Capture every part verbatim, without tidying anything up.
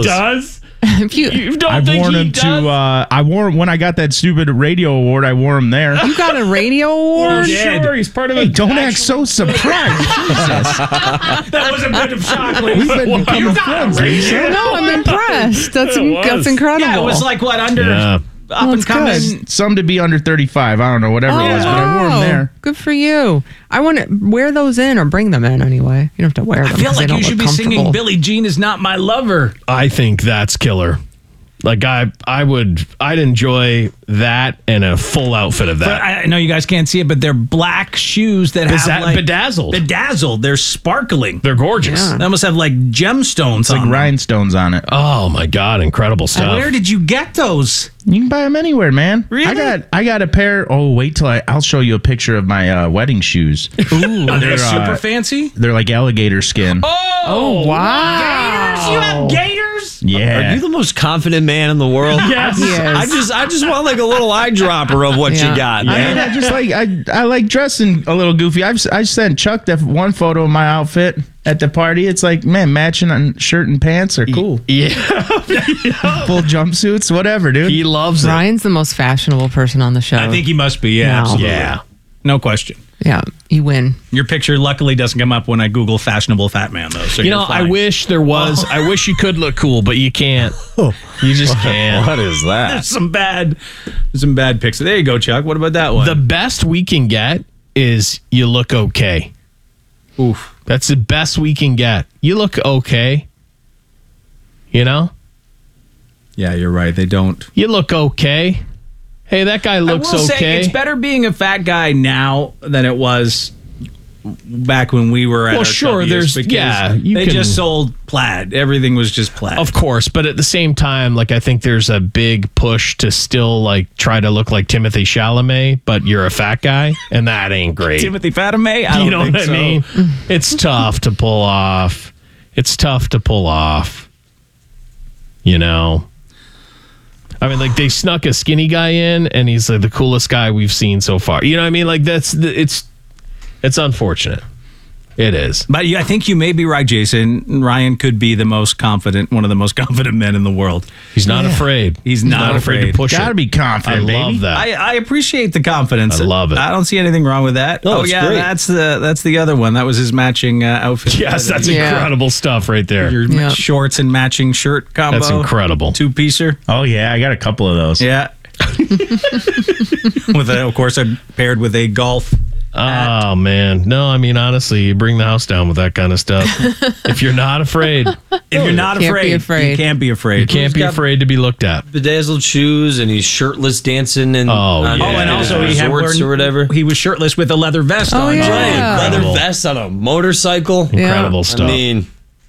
does? you, you don't I think wore he him does? to. Uh, I wore him when I got that stupid radio award. I wore him there. You got a radio award? Well, sure, he's part of Hey, a don't act so surprised. Jesus. That was a bit of shock. We've been becoming friends, Lisa. No, I'm impressed. That's It was. that's incredible. Yeah, it was like what under Yeah. up and that's coming. good. Some to be under thirty-five. I don't know, whatever Oh, it was, but I wore him wow. there. Good for you. I want to wear those in or bring them in anyway. You don't have to wear them. I feel 'cause they like don't you should look be singing comfortable. Billie Jean is not my lover. I think that's killer. Like I, I would, I'd enjoy that and a full outfit of But that. I I know you guys can't see it, but they're black shoes that Is have that like bedazzled? Bedazzled. They're sparkling. They're gorgeous. Yeah. They almost have like gemstones It's like on them. rhinestones on it. Oh my God, incredible stuff. Where did you get those? You can buy them anywhere, man. Really? I got I got a pair. Oh, wait till I I'll show you a picture of my uh, wedding shoes. Ooh, are they They're, super uh, fancy? They're like alligator skin. Oh, wow. Gators? You have gators? Yeah. Are you the most confident man in the world? Yes. He is. I just I just want like a little eyedropper of what Yeah. you got, I man. mean, I just like I I like dressing a little goofy. I've I sent Chuck that one photo of my outfit at the party. It's like, man, matching on shirt and pants are cool. Yeah, Full jumpsuits, whatever, dude. he loves it. Ryan's the most fashionable person on the show. I think he must be. Yeah, No. absolutely. Yeah. No question. Yeah, you win. Your picture luckily doesn't come up when I Google fashionable fat man, though. So You you're know, I fine. wish there was. I wish you could look cool, but you can't. You just can't. What is that? There's some bad, some bad pics. There you go, Chuck. What about that one? The best we can get is you look okay. Oof. That's the best we can get. You look okay. You know? Yeah, you're right. They don't. You look okay. Hey, that guy looks I will okay. say it's better being a fat guy now than it was back when we were at Well, our sure, chubbiest, there's- because yeah, you they can- just sold plaid. Everything was just plaid. Of course, but at the same time, like I think there's a big push to still like try to look like Timothy Chalamet, but you're a fat guy, and that ain't great. Timothy Fatimay. I don't you know think what I so. mean? It's tough to pull off. It's tough to pull off. You know? I mean, like they snuck a skinny guy in, and he's like the coolest guy we've seen so far. You know what I mean? Like that's the, it's it's unfortunate. It is. But yeah, I think you may be right, Jason. Ryan could be the most confident, one of the most confident men in the world. He's not afraid. He's not afraid to afraid. push Gotta it. be confident, I love baby. that. I, I appreciate the confidence. I love it. I don't see anything wrong with that. No, oh it's yeah, great. that's the that's the other one. That was his matching uh, outfit. Yes, that's Yeah. incredible stuff right there. your Yeah. shorts and matching shirt combo. That's incredible. Two piecer. Oh yeah, I got a couple of those. Yeah. with a, of course, a, paired with a golf. Oh man, no! I mean, honestly, you bring the house down with that kind of stuff. If you're not afraid, If you're not Can't be afraid, afraid. you can't be afraid. you can't be got- afraid to be looked at. Bedazzled shoes and he's shirtless dancing and Oh, on yeah. Oh, and his also he had resorts wearing- or whatever. He was shirtless with a leather vest Oh, on. yeah. Right, leather Incredible. vest on a motorcycle. Yeah. Incredible stuff. I mean,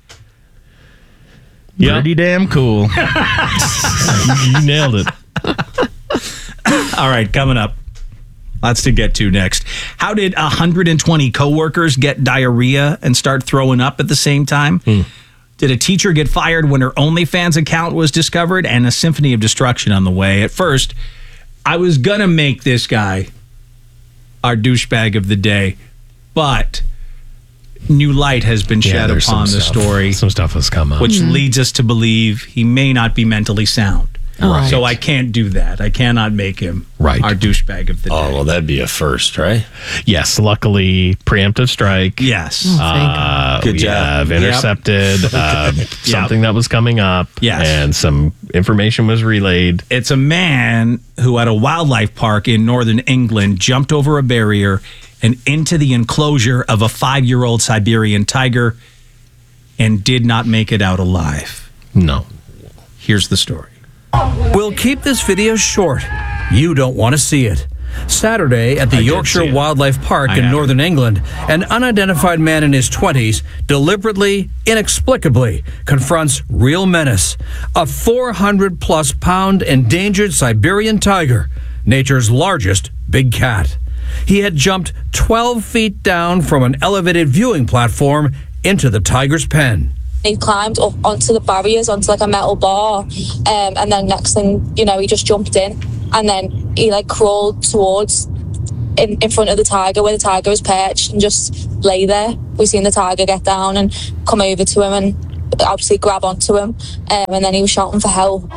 yeah, Pretty damn cool. you nailed it. All right, coming up. Lots to get to next. How did one hundred twenty coworkers get diarrhea and start throwing up at the same time? Hmm. Did a teacher get fired when her OnlyFans account was discovered? And a symphony of destruction on the way. At first, I was going to make this guy our douchebag of the day, but new light has been Yeah, shed there's upon some the stuff. story, Some stuff has come up. which leads us to believe he may not be mentally sound. Right. So I can't do that. I cannot make him Right. our douchebag of the day. oh well, that'd be a first, right? Yes, luckily, preemptive strike. Yes. Uh, Good we job. have intercepted uh, something that was coming up. Yes. And some information was relayed. It's a man who at a wildlife park in northern England jumped over a barrier and into the enclosure of a five-year-old Siberian tiger and did not make it out alive. No. Here's the story. We'll keep this video short. You don't want to see it. Saturday at the I did Yorkshire see it. Wildlife Park I in have. northern England, an unidentified man in his twenties deliberately, inexplicably confronts real menace. A four hundred plus pound endangered Siberian tiger, nature's largest big cat. He had jumped twelve feet down from an elevated viewing platform into the tiger's pen. He climbed up onto the barriers, onto like a metal bar, um, and then next thing you know, he just jumped in, and then he like crawled towards in, in front of the tiger where the tiger was perched and just lay there. We seen the tiger get down and come over to him and obviously grab onto him, um, and then he was shouting for help.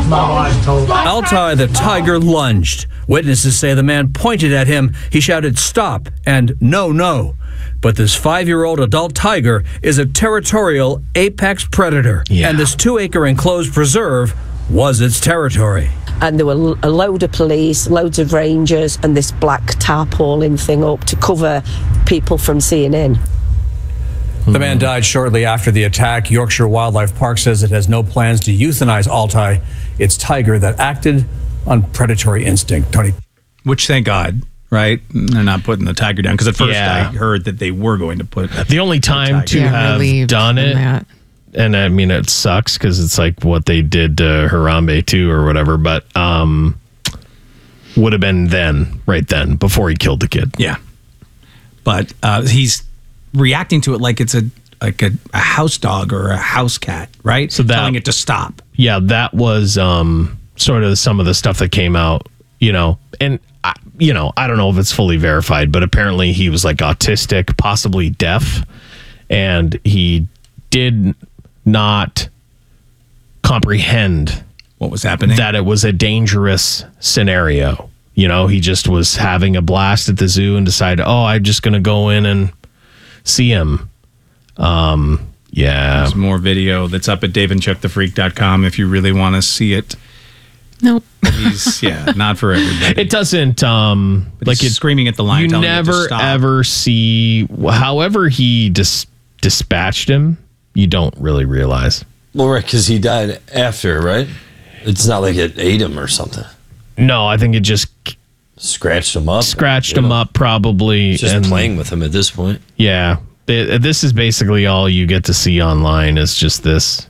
Altai the tiger lunged. Witnesses say the man pointed at him. He shouted, "Stop," and "No, no." But this five-year-old adult tiger is a territorial apex predator, Yeah. and this two-acre enclosed preserve was its territory. And there were a load of police, loads of rangers, and this black tarpaulin thing up to cover people from seeing in. The man died shortly after the attack. Yorkshire Wildlife Park says it has no plans to euthanize Altai, its tiger that acted on predatory instinct. Tony. Which, thank God, right? They're not putting the tiger down. Because at first Yeah. I heard that they were going to put The only time to Yeah, have relieved done from it, that. and I mean, it sucks because it's like what they did to Harambe too, or whatever, but um, would have been then, right then, before he killed the kid. Yeah. But uh, he's reacting to it like it's a like a, a house dog or a house cat, right? So that- telling it to stop. Yeah, that was um, sort of some of the stuff that came out, you know, and, I, you know, I don't know if it's fully verified, but apparently he was like autistic, possibly deaf, and he did not comprehend What was happening? that it was a dangerous scenario. You know, he just was having a blast at the zoo and decided, oh, I'm just going to go in and see him. Um, yeah. There's more video that's up at dave and chuck the freak dot com if you really want to see it. Nope. He's, yeah, not for everybody. It doesn't, um, But like he's it, screaming at the lion, you telling it to never stop. ever see, however he dis- dispatched him, you don't really realize. Well, right, because he died after, right? It's not like it ate him or something. No, I think it just Scratched him up. scratched you him know. up probably. It's just and- playing with him at this point. Yeah. Th- This is basically all you get to see online is just this.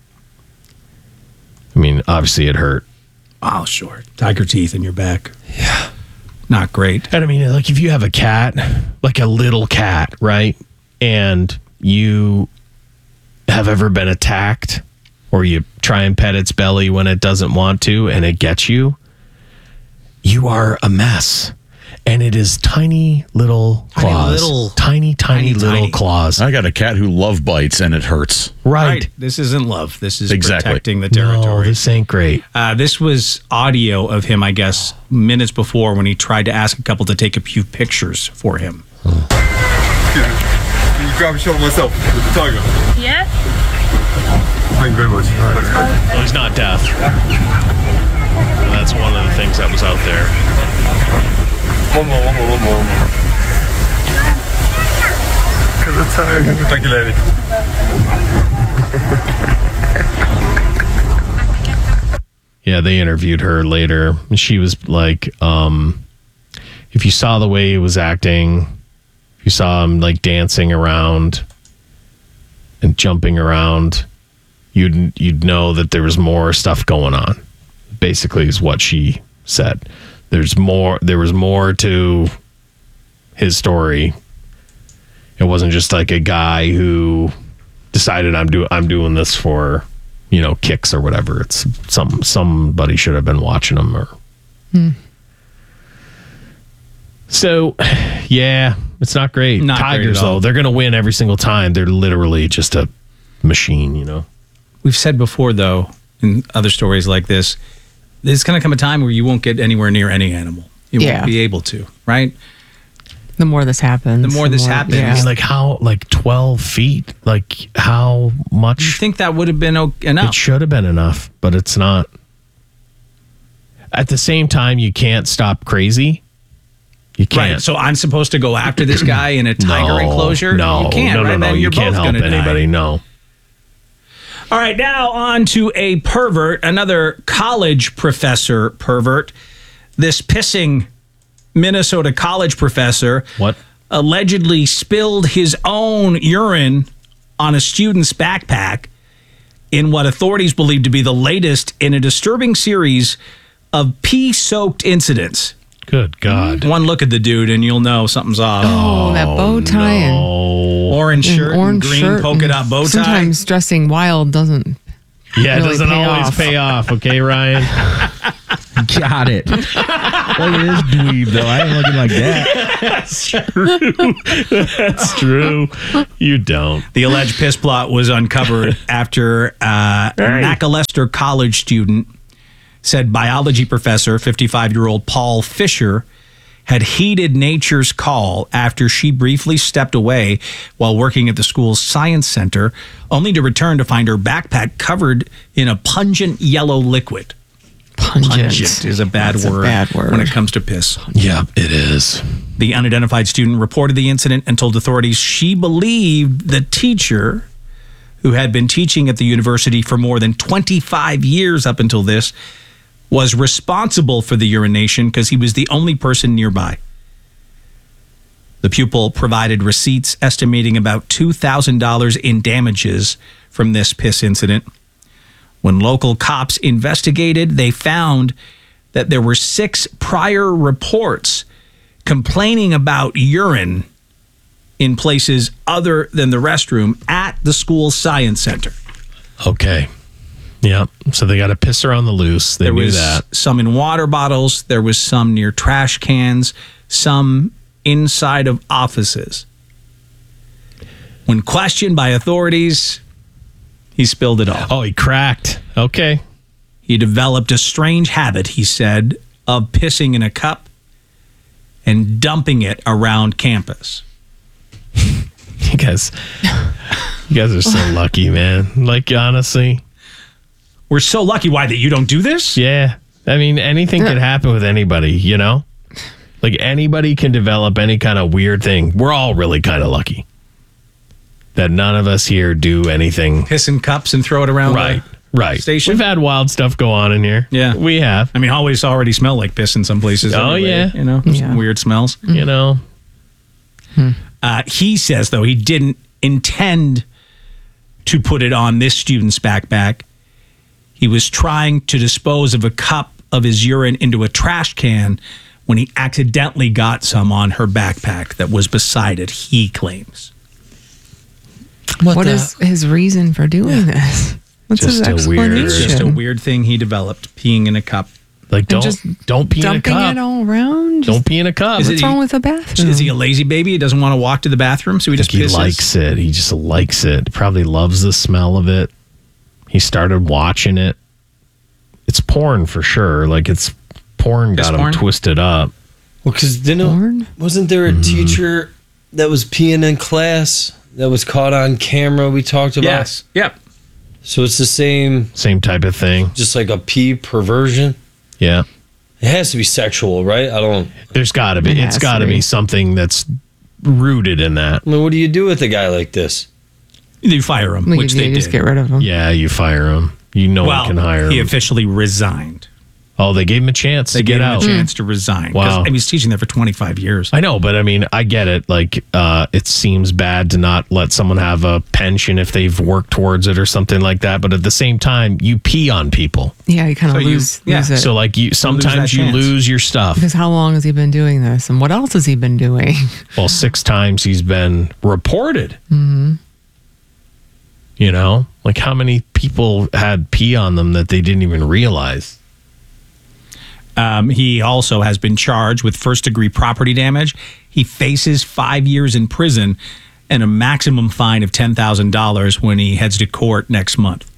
I mean, obviously it hurt. Oh, sure. Tiger teeth in your back. Yeah. Not great. And I mean, like if you have a cat, like a little cat, right? And you have ever been attacked or you try and pet its belly when it doesn't want to and it gets you, you are a mess. And it is tiny little Tiny claws. little- tiny, tiny, tiny, little tiny. claws. I got a cat who love bites and it hurts. Right. This isn't love. This is Exactly. protecting the No, territory. this ain't great. Uh, this was audio of him, I guess, minutes before when he tried to ask a couple to take a few pictures for him. Can you grab a shot of myself with the tiger? Yeah. Thank you very much. Well, he's not deaf. That's one of the things that was out there. One more, one more, one more, one more. The tiger. Thank you, lady. Yeah, they interviewed her later. She was like, um, if you saw the way he was acting, if you saw him like dancing around and jumping around, you'd you'd know that there was more stuff going on. Basically, is what she said. There's more. There was more to his story. It wasn't just like a guy who decided I'm do I'm doing this for, you know, kicks or whatever. It's some somebody should have been watching him or. Hmm. So, yeah, it's not great. Not great Tigers at all. though, they're gonna win every single time. They're literally just a machine, you know. We've said before, though, in other stories like this, there's going to come a time where you won't get anywhere near any animal. You Yeah. won't be able to, right? The more this happens. The more this happens. I Yeah. mean, like how, like twelve feet, like how You much think that would have been o- it enough? should have been enough, but it's not. At the same time, you can't stop crazy. You can't. Right. So I'm supposed to go after this guy in a tiger no, enclosure? No, you can't, no, no, right? no. Then You you're can't both help gonna die. anybody. No. All right, now on to a pervert, another college professor pervert. This pissing Minnesota college professor What? allegedly spilled his own urine on a student's backpack in what authorities believe to be the latest in a disturbing series of pee-soaked incidents. Good God. One look at the dude and you'll know something's off. Oh, that bow tie and Orange and shirt and orange green shirt polka and dot bow tie. Sometimes dressing wild doesn't. Yeah, it really doesn't pay always off. pay off. Okay, Ryan. Got it. Look at this dweeb, though. I ain't looking like that. That's true. That's true. You don't. The alleged piss plot was uncovered after uh, a Macalester College student said biology professor, fifty-five-year-old Paul Fisher, had heeded nature's call after she briefly stepped away while working at the school's science center, only to return to find her backpack covered in a pungent yellow liquid. Pungent, Pungent is a bad That's a word, bad word when it comes to piss. Yeah, it is. The unidentified student reported the incident and told authorities she believed the teacher, who had been teaching at the university for more than twenty-five years up until this, was responsible for the urination because he was the only person nearby. The pupil provided receipts estimating about two thousand dollars in damages from this piss incident. When local cops investigated, they found that there were six prior reports complaining about urine in places other than the restroom at the school's science center. Okay. Yeah. So they got a pisser on the loose. They there knew was that. some in water bottles. There was some near trash cans. Some inside of offices. When questioned by authorities, he spilled it all. Oh, he cracked. Okay. He developed a strange habit, he said, of pissing in a cup and dumping it around campus. You guys, you guys are so lucky, man. Like, honestly. We're so lucky. Why, that you don't do this? Yeah. I mean, anything could happen with anybody, you know? Like, anybody can develop any kind of weird thing. We're all really kind of lucky that none of us here do anything. Piss in cups and throw it around Right, the right. station? We've had wild stuff go on in here. Yeah. We have. I mean, always already smell like piss in some places. Oh, anyway, yeah. You know, Yeah. some weird smells. You know? Uh, he says, though, he didn't intend to put it on this student's backpack. He was trying to dispose of a cup of his urine into a trash can when he accidentally got some on her backpack that was beside it, he claims. What, what is his reason for doing this? What's Just his a weird- explanation? It's just a weird thing he developed, peeing in a cup. Like, don't, just don't pee in a dumping cup. it all around? Just, Don't pee in a cup. Is what's it- wrong with the bathroom? Is he a lazy baby? He doesn't want to walk to the bathroom, so he I just think he pisses? likes it. He just likes it. Probably loves the smell of it. He started watching it. It's porn for sure. Like, it's porn Piss got him porn? twisted up. Well, because didn't Porn? wasn't there a teacher that was peeing in class that was caught on camera? We talked about. Yes. Yep. So it's the same, Same type of thing. just like a pee perversion. Yeah. It has to be sexual, right? I don't. There's got to be. It It's has got to to be be. something that's rooted in that. I mean, what do you do with a guy like this? You fire him, We which could they just did. get rid of him. Yeah, you fire him. You no well, one can hire he him. officially resigned. Oh, they gave him a chance They to gave get him out. a chance to resign. 'Cause, Wow. I mean, he's teaching there for twenty-five years. I know, but I mean, I get it. Like, uh, it seems bad to not let someone have a pension if they've worked towards it or something like that. But at the same time, you pee on people. Yeah, you kind So of you- lose, yeah. lose it. So, like, you sometimes you chance. lose your stuff. because how long has he been doing this? And what else has he been doing? Well, six times he's been reported. Mm-hmm. You know, like how many people had pee on them that they didn't even realize? Um, he also has been charged with first-degree property damage. He faces five years in prison and a maximum fine of ten thousand dollars when he heads to court next month.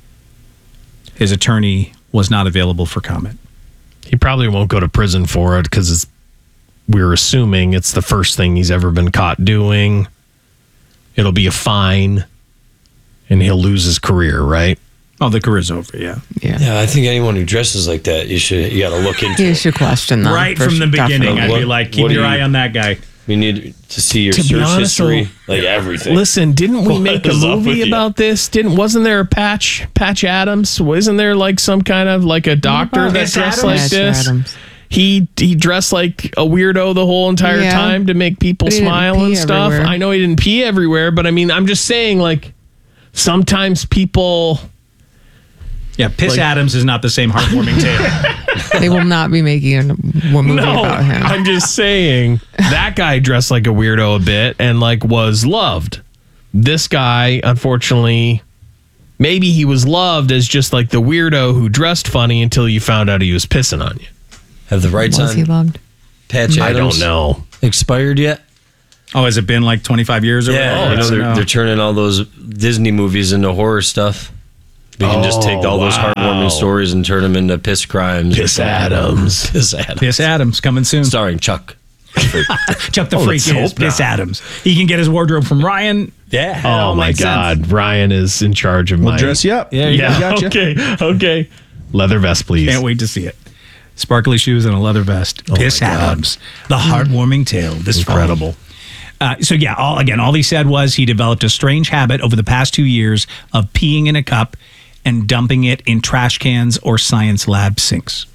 His attorney was not available for comment. He probably won't go to prison for it because it's. We're assuming it's the first thing he's ever been caught doing. It'll be a fine, and he'll lose his career, right? Oh, the career's over, yeah. Yeah. Yeah, I think anyone who dresses like that, you should you got to look into. You it. should question them. Right for from the sure, beginning, definitely. I'd be What- like, keep what do your you- eye on that guy. We need to see your To be search honest, history, though, like everything. Listen, didn't we What make a is up with movie you? about this? Didn't wasn't there a Patch Patch Adams? Wasn't there like some kind of like a doctor that Patch dressed Adams? like Patch this? Adams. He he dressed like a weirdo the whole entire Yeah. time to make people But he didn't smile pee and stuff. everywhere. I know he didn't pee everywhere, but I mean, I'm just saying, like, sometimes people. Yeah, Piss Like- Adams is not the same heartwarming tale. They will not be making a movie No, about him. I'm just saying that guy dressed like a weirdo a bit and like was loved. This guy, unfortunately, maybe he was loved as just like the weirdo who dressed funny until you found out he was pissing on you. Have the rights Was on he loved? Patch I Adams don't know. expired yet? Oh, has it been like twenty-five years or Yeah, whatever? you know, I don't they're, they're turning all those Disney movies into horror stuff. We can just take Oh, all those wow. heartwarming stories and turn them into piss crimes. Piss Adams. Piss Adams. Piss Adams coming soon. Starring Chuck. Chuck the Oh, Freak let's is hope Piss not. Adams. He can get his wardrobe from Ryan. Yeah. It all Oh my makes sense. God. Ryan is in charge of We'll my. dress you up. Yeah, you Yeah. gotcha. Okay. Okay. Leather vest, please. Can't wait to see it. Sparkly shoes and a leather vest. Oh Piss my God. Adams. The heartwarming tale. This Incredible. Uh, so yeah, all again, all he said was he developed a strange habit over the past two years of peeing in a cup and dumping it in trash cans or science lab sinks.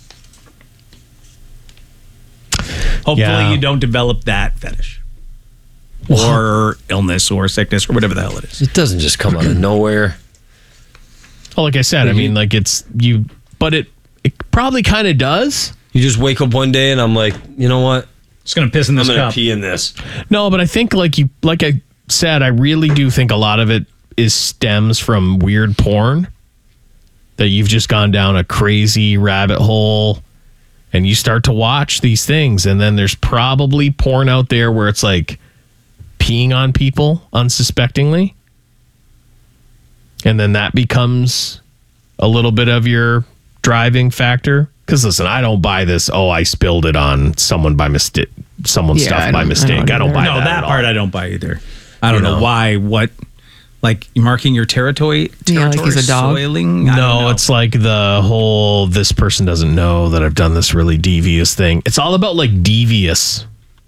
Hopefully, Yeah. you don't develop that fetish or illness or sickness or whatever the hell it is. It doesn't just come out of nowhere. Oh, like I said, I mean, like it's you, but it it probably kind of does. You just wake up one day and I'm like, you know what? Just gonna piss in I'm this going to cup. pee in this. No, but I think like you, like I said, I really do think a lot of it is stems from weird porn. That you've just gone down a crazy rabbit hole, and you start to watch these things, and then there's probably porn out there where it's like peeing on people unsuspectingly, and then that becomes a little bit of your driving factor. Because listen, I don't buy this. Oh, I spilled it on someone by mistake, someone's Yeah, stuff I by don't- I mistake. don't I don't either. buy No, that. that, at part all. I don't buy either. I don't You know know. why. What, like marking your territory? Yeah, like territory he's a dog. soiling? I don't No, know. it's like the whole this person doesn't know that I've done this really devious thing. It's all about like devious,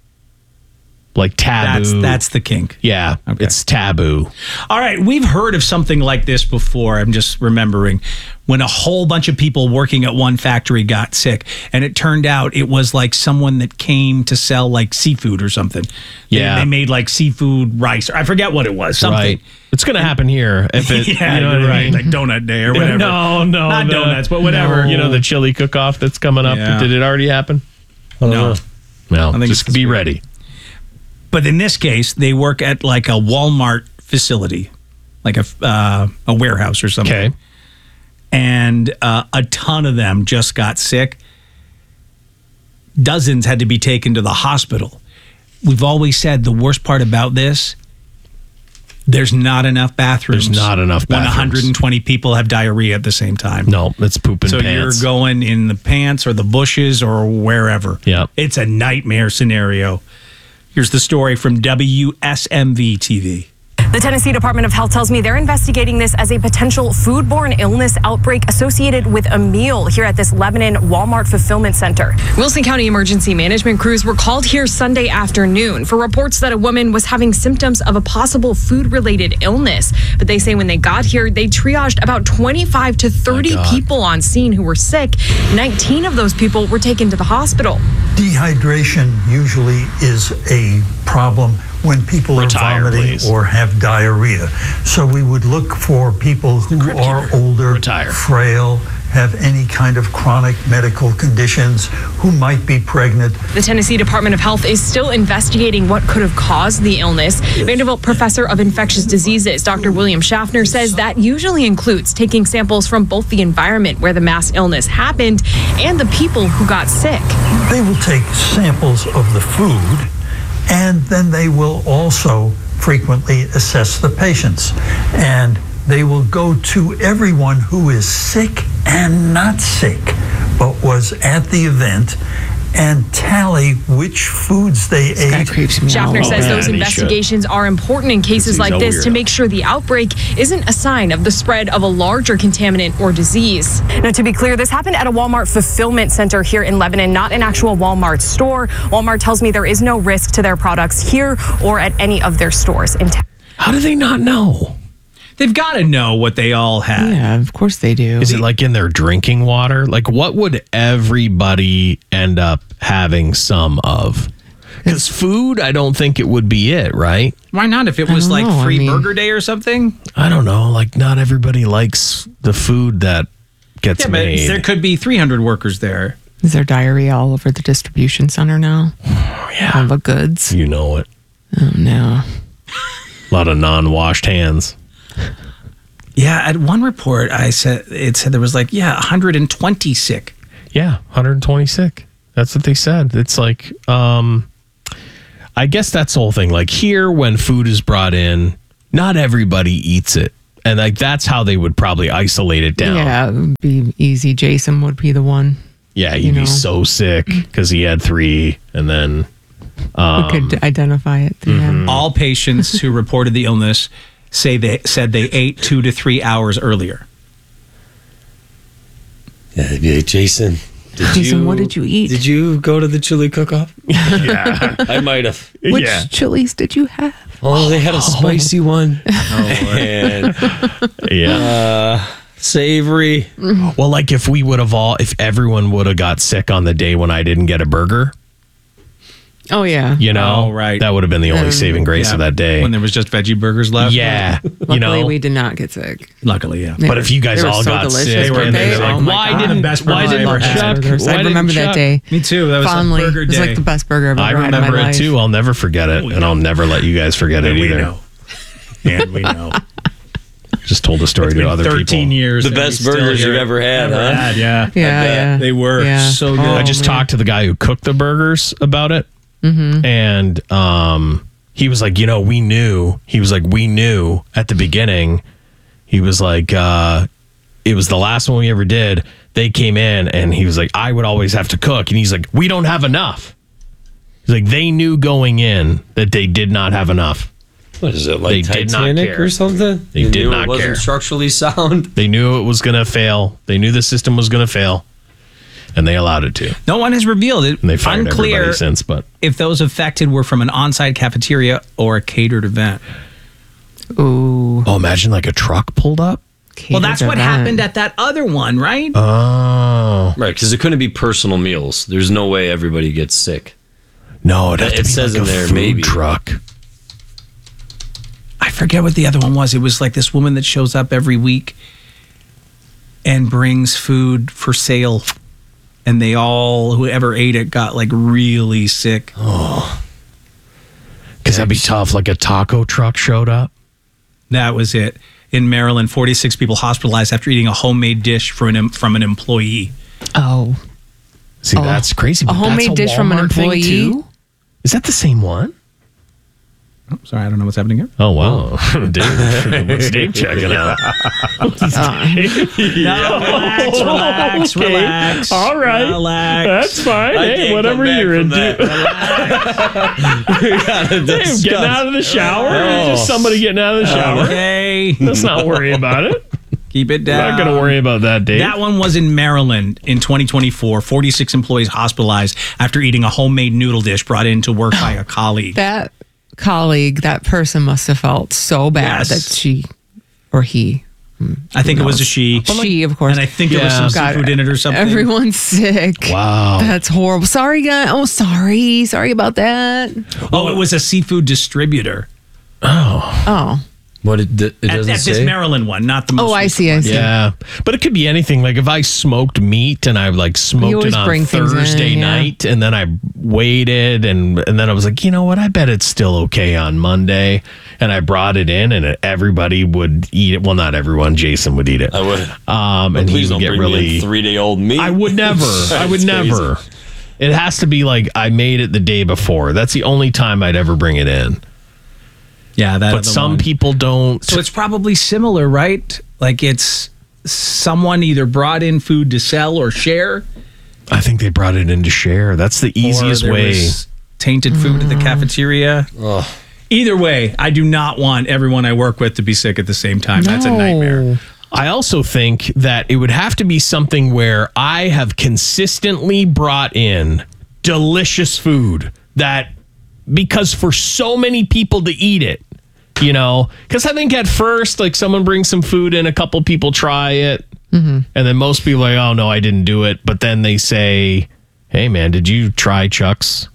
like taboo. that's that's the kink. yeah, Okay. it's taboo. All right, we've heard of something like this before. I'm just remembering when a whole bunch of people working at one factory got sick, and it turned out it was like someone that came to sell like seafood or something. They- Yeah. they, made like seafood rice. I forget what it was. Something. Right. It's gonna happen here if it. yeah, you know you're what I right. mean? Like donut day or Yeah, whatever. No, no, not the- donuts, but whatever. You know the chili cook-off that's coming up. Yeah. Did it already happen? No. No. I think just it's this be week. ready. But in this case, they work at like a Walmart facility, like a uh, a warehouse or something. Okay. And uh, a ton of them just got sick. Dozens had to be taken to the hospital. We've always said the worst part about this, there's not enough bathrooms. There's not enough when bathrooms. one hundred twenty people have diarrhea at the same time. No, it's pooping So pants. you're going in the pants or the bushes or wherever. Yep. It's a nightmare scenario. Here's the story from W S M V T V. The Tennessee Department of Health tells me they're investigating this as a potential foodborne illness outbreak associated with a meal here at this Lebanon Walmart fulfillment center. Wilson County emergency management crews were called here Sunday afternoon for reports that a woman was having symptoms of a possible food-related illness. But they say when they got here, they triaged about twenty-five to thirty people on scene who were sick. nineteen of those people were taken to the hospital. Dehydration usually is a problem when people Retire, are vomiting please. or have diarrhea. So we would look for people who are older, Retire. frail, have any kind of chronic medical conditions, who might be pregnant. The Tennessee Department of Health is still investigating what could have caused the illness. Vanderbilt professor of infectious diseases, Doctor William Schaffner, says that usually includes taking samples from both the environment where the mass illness happened and the people who got sick. They will take samples of the food, and then they will also frequently assess the patients. And they will go to everyone who is sick and not sick, but was at the event, and tally which foods they ate. Schaffner says Oh, those man, he investigations are important in cases he's like a this to weirdo. make sure the outbreak isn't a sign of the spread of a larger contaminant or disease. Now, to be clear, this happened at a Walmart fulfillment center here in Lebanon, not an actual Walmart store. Walmart tells me there is no risk to their products here or at any of their stores in town. How do they not know? They've got to know what they all had. Yeah, of course they do. Is it like in their drinking water? Like, what would everybody end up having some of? Because food, I don't think it would be it, right? Why not? If it I was don't like know, I free mean- burger day or something? I don't know. Like, not everybody likes the food that gets Yeah, but made. there could be three hundred workers there. Is there diarrhea all over the distribution center now? Yeah. All the goods. You know it. Oh, no. A lot of non-washed hands. Yeah, at one report, I said it said there was like yeah, one hundred twenty sick. Yeah, one hundred twenty sick. That's what they said. It's like, um, I guess that's the whole thing. Like here, when food is brought in, not everybody eats it, and like that's how they would probably isolate it down. Yeah, it would be easy. Jason would be the one. Yeah, he'd you be know. so sick because he had three, and then um, we could identify it. At the end. All patients who reported the illness say they said they ate two to three hours earlier. Yeah, they'd be like, Jason, did Jason, you, what did you eat? Did you go to the chili cook-off? Yeah. I might have. Which yeah. chilies did you have? Oh, they had a spicy one. Oh, and Yeah. uh, savory. Well, like if we would have all, if everyone would have got sick on the day when I didn't get a burger, Oh yeah. you know, Oh, right. that would have been the only Um, saving grace Yeah, of that day. when there was just veggie burgers left. Yeah, Luckily, you know. we did not get sick. Luckily, yeah. They But were- if you guys they were all so got delicious sick, that and day. they're like, Oh my why God. didn't, The best why burger I didn't ever had. Chuck? Burgers. why I didn't remember that Chuck- day Me too. That was fondly. a burger It was day. like the best burger I've I ever had in my remember it life. too. I'll never forget it, and I'll never let you guys forget it And we either. know. And we know. Just told the story It's to been other thirteen people. years. The and best we still burgers hear you've it. ever had, Ever huh? had, yeah. Yeah, I bet. yeah. They were Yeah. so good. Oh, I just man. talked to the guy who cooked the burgers about it, Mm-hmm. and um, he was like, you know, we knew. He was like, we knew at the beginning. He was like, uh, it was the last one we ever did. They came in, and he was like, I would always have to cook, and he's like, we don't have enough. He's like, they knew going in that they did not have enough. What is it, like They did not Titanic care. or something? They You did knew not it wasn't care. structurally sound. They knew it was going to fail. They knew the system was going to fail, and they allowed it to. No one has revealed it. And they fired Unclear everybody since, but if those affected were from an on-site cafeteria or a catered event. Ooh. oh, imagine like a truck pulled up. Well, that's Catered what event. happened at that other one, right? Oh Right, because it couldn't be personal meals. There's no way everybody gets sick. no, it'd have to It be says like in a there, food maybe. truck. I forget what the other one was. It was like this woman that shows up every week and brings food for sale. And they all, whoever ate it, got like really sick. Oh, because that'd be tough. Like a taco truck showed up. That was it. In Maryland, forty-six people hospitalized after eating a homemade dish from an, from an employee. Oh. See, Oh. that's crazy. A but that's homemade dish from an Walmart thing, employee? too? Is that the same one? Oh, sorry, I don't know what's happening here. Oh wow, Dave, what's Dave checking out? No, relax, relax, Okay. relax. All right. Relax. That's fine. I Hey, can't whatever come back you're from into. that. We gotta Hey, discuss. getting out of the shower? Oh. Just somebody getting out of the shower? Okay. Let's not worry about it. Keep it We're down. not going to worry about that, Dave. That one was in Maryland in twenty twenty-four. forty-six employees hospitalized after eating a homemade noodle dish brought in to work by a colleague. That colleague, that person must have felt so bad Yes. that she or he. I think it was a she. She, of course. And I think there was some God, seafood in it or something. Everyone's sick. Wow. That's horrible. Sorry, guys. Oh, sorry. Sorry about that. Oh, it was a seafood distributor. Oh. Oh. What it, it At, doesn't at say? this Maryland one, not the most Oh, I recent see. I one. see. Yeah, but it could be anything. Like if I smoked meat and I like smoked always it on bring things in, Thursday yeah. night, and then I waited, and and then I was like, you know what? I bet it's still okay on Monday, and I brought it in, and it, everybody would eat it. Well, not everyone. Jason would eat it. I would. Um, But and he please would don't get bring really me three day old meat. I would never. I would That's never. crazy. It has to be like I made it the day before. That's the only time I'd ever bring it in. Yeah, that But other some one. people don't. So it's probably similar, right? Like it's someone either brought in food to sell or share. I think they brought it in to share. That's the easiest or there way. was tainted food at the cafeteria. Ugh. Either way, I do not want everyone I work with to be sick at the same time. That's a nightmare. I also think that it would have to be something where I have consistently brought in delicious food that, because for so many people to eat it, you know, because I think at first, like someone brings some food in, a couple people try it, and then most people are like, oh no, I didn't do it. But then they say, hey man, did you try Chuck's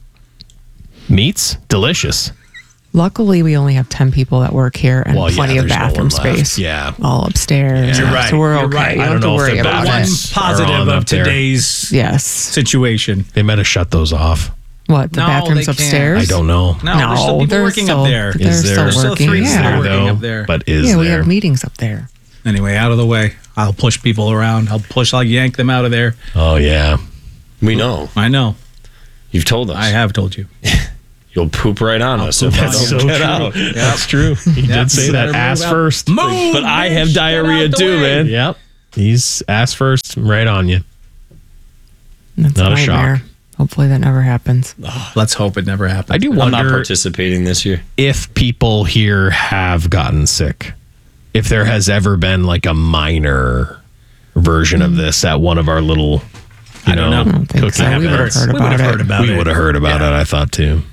meats? Delicious. Luckily, we only have ten people that work here and Well, yeah, plenty of there's no bathroom one left. space. Yeah. All upstairs. You're right. So we're You're okay. right. You I don't don't have to know if worry the about One bathrooms it. positive are on of up there. today's Yes. situation. They might have shut those off. What? The No, bathrooms they can't. upstairs? I don't know. No, there's still people they're working still, up there. They're Is there- still There's still working. three yeah. there There, working though, up there. but is yeah, we there? have meetings up there. Anyway, out of the way. I'll push people around. I'll push, I'll yank them out of there. Oh, yeah. We know. I know. You've told us. I have told you. You'll poop right on us. poop if on I you. don't So get true. out. That's true. He Yep. did say that. Better Ass move out. first. Move, But I have bitch, diarrhea get out the too, way. man. Yep. He's ass first, right on you. That's Not a a shock. nightmare. Hopefully that never happens. Let's hope it never happens. I do I'm not wonder participating this year. if people here have gotten sick. If there has ever been like a minor version of this at one of our little, you I don't know, know. I don't think cooking so. We would have events. heard We would about have it. heard about We it. would have heard about Yeah. it, I thought too.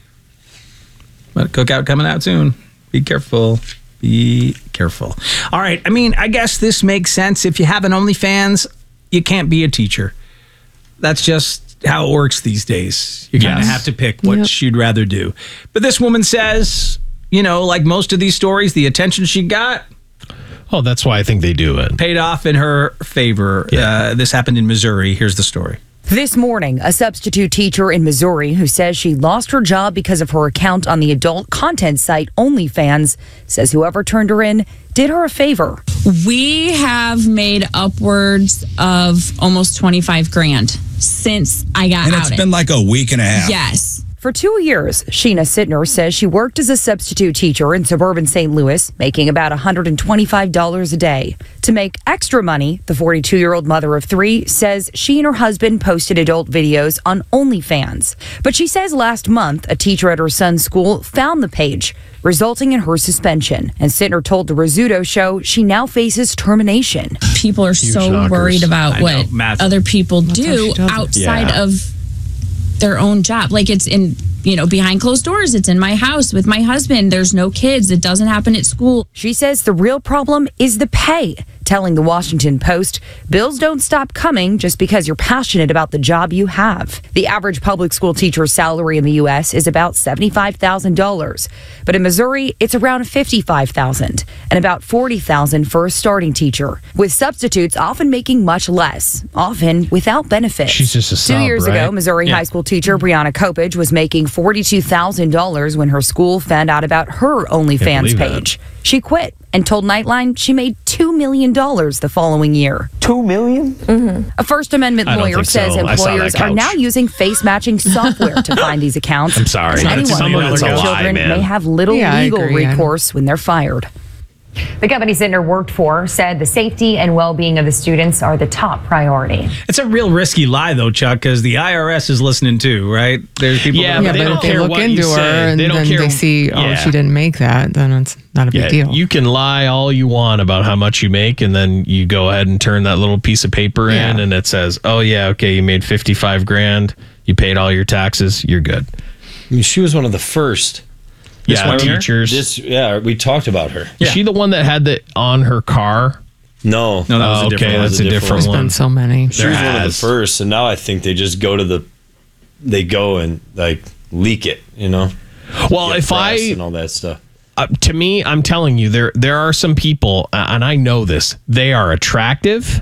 But cookout coming out soon. Be careful. Be careful. All right. I mean, I guess this makes sense. If you have an OnlyFans, you can't be a teacher. That's just how it works these days. You kind of Yes. have to pick what Yep. you'd rather do. But this woman says, you know, like most of these stories, the attention she got Oh, that's why I think they do it. paid off in her favor. Uh, this happened in Missouri. Here's the story. This morning, a substitute teacher in Missouri who says she lost her job because of her account on the adult content site OnlyFans says whoever turned her in did her a favor. We have made upwards of almost twenty-five grand since I got And out. it's been like a week and a half. Yes. For two years, Sheena Sittner says she worked as a substitute teacher in suburban Saint Louis, making about one hundred twenty-five dollars a day. To make extra money, the forty-two-year-old mother of three says she and her husband posted adult videos on OnlyFans. But she says last month, a teacher at her son's school found the page, resulting in her suspension. And Sittner told the Rizzuto show she now faces termination. People are so knockers. worried about I know, what massive. other people That's how do she does it. outside Yeah. of their own job. Like it's in, you know, behind closed doors. It's in my house with my husband. There's no kids. It doesn't happen at school. She says the real problem is the pay, telling the Washington Post, bills don't stop coming just because you're passionate about the job you have. The average public school teacher's salary in the U S is about seventy-five thousand dollars, but in Missouri, it's around fifty-five thousand dollars and about forty thousand dollars for a starting teacher, with substitutes often making much less, often without benefits. She's just a Two sub, years ago, right? Missouri Yeah. high school teacher Brianna Kopich was making forty-two thousand dollars when her school found out about her OnlyFans believe that. page. She quit and told Nightline she made two million dollars the following year. two million dollars? Mm-hmm. A First Amendment I don't lawyer think says so. I saw that employers are couch. now using face matching software to find these accounts. I'm sorry. And It's anyone not- with it's a lie, children man. may have little Yeah, I legal agree. I don't- recourse when they're fired. The company Sittner worked for said the safety and well-being of the students are the top priority. It's a real risky lie, though, Chuck, because the I R S is listening too, right? There's people. Yeah, that Yeah, they but don't if they care look what into you her say. and They don't then care- they see, oh, Yeah. she didn't make that, then it's not a big Yeah, deal. you can lie all you want about how much you make, and then you go ahead and turn that little piece of paper in, Yeah. and it says, "Oh yeah, okay, you made fifty-five grand. You paid all your taxes. You're good." I mean, she was one of the first. Yeah, one here? teachers. This, yeah, we talked about her. Is she the one that had that on her car? No, No, that was Oh, a different okay, one. that's a different There's one. been so many. She There was one of the has. first, and now I think they just go to the, they go and like leak it, you know. Well, Get if press I and all that stuff. uh, to me, I'm telling you, there there are some people, uh, and I know this. They are attractive.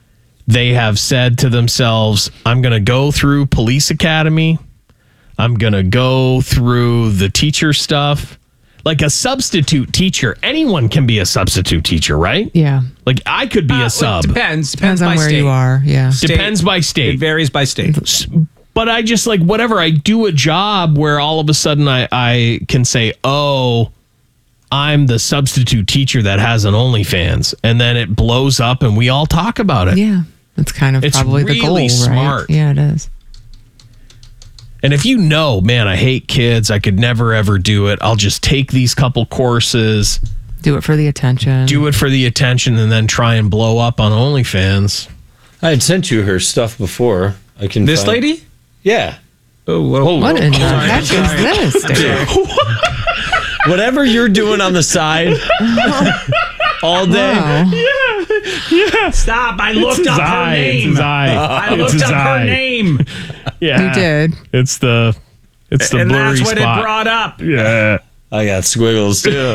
They have said to themselves, "I'm going to go through police academy. I'm going to go through the teacher stuff." Like a substitute teacher, anyone can be a substitute teacher, right? Yeah. Like I could be Uh, a sub. Depends. Depends, Depends by on where state. you are. Yeah. State- Depends by state. It varies by state. But I just like whatever. I do a job where all of a sudden I, I can say, oh, I'm the substitute teacher that has an OnlyFans. And then it blows up and we all talk about it. Yeah. That's kind of It's probably the goal, really smart. right? Yeah, it is. And if you know, man, I hate kids, I could never ever do it. I'll just take these couple courses, Do it for the attention. do it for the attention, and then try and blow up on OnlyFans. I had sent you her stuff before. I can. This find- lady? Yeah. Oh, whoa. What in the Sorry, heck sorry. is this, dude? Whatever you're doing on the side all day. Wow. Yeah. Stop. I looked It's his up her eye. It's name. his eye. I It's looked his up eye. her name. Yeah. You did. It's the it's the and blurry that's what spot. it brought up. Yeah. I got squiggles too.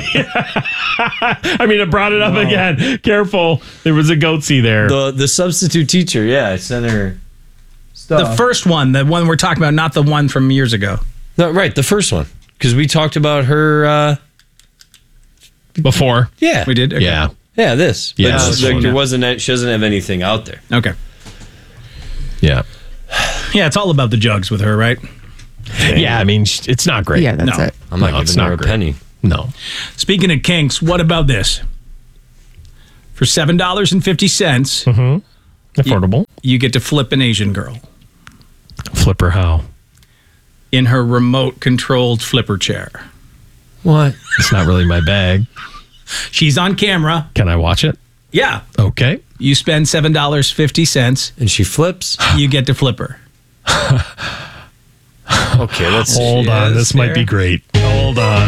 I mean, it brought it up again. Careful. There was a goatsy there. the the substitute teacher. Yeah, I sent her stuff. The first one, the one we're talking about, not the one from years ago. No, right, the first one. Because we talked about her. Uh, Before. yeah. We did? Okay. Yeah. Yeah, this. Yeah, But this like, one. there wasn't. She doesn't have anything out there. Okay. Yeah. Yeah, it's all about the jugs with her, right? Yeah, I mean, sh- it's not great. Yeah, that's No. it. I'm not No, it's giving her not a great. penny. No. Speaking of kinks, what about this? For seven dollars and fifty cents, Mm-hmm. Affordable. you get to flip an Asian girl Flipper how? in her remote-controlled flipper chair. What? It's not really my bag. She's on camera. Can I watch it? Yeah. Okay. You spend seven dollars and fifty cents. And she flips. You get to flip her. Okay, let's Hold on. This might be great. Hold on.